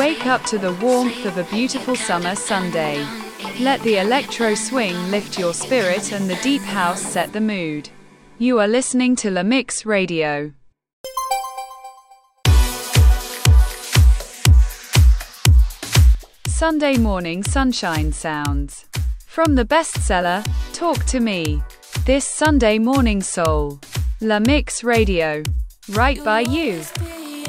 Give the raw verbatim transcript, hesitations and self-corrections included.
Wake up to the warmth of a beautiful summer Sunday. Let the electro swing lift your spirit and the deep house set the mood. You are listening to La Mix Radio. Sunday morning sunshine sounds. From the bestseller, Talk to Me. This Sunday morning soul. La Mix Radio. Right by you.